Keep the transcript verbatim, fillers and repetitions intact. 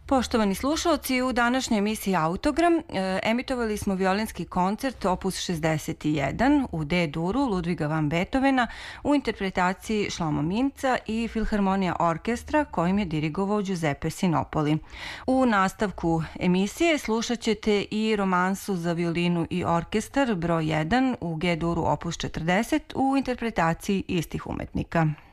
Poštovani slušalci, u današnjoj emisiji Autogram e, emitovali smo violinski koncert opus šezdeset jedan u D-duru Ludviga van Beethovena u interpretaciji Šlomo Minca i Filharmonija orkestra kojim je dirigovao Giuseppe Sinopoli. U nastavku emisije slušat ćete i romansu za violinu i orkestar broj jedan u G-duru opus četrdeset u interpretaciji istih umetnika.